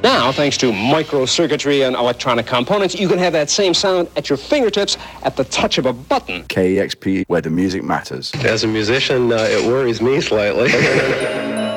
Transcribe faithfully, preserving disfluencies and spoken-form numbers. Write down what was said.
Now, thanks to microcircuitry and electronic components, you can have that same sound at your fingertips at the touch of a button. K E X P, where the music matters. As a musician, uh, it worries me slightly.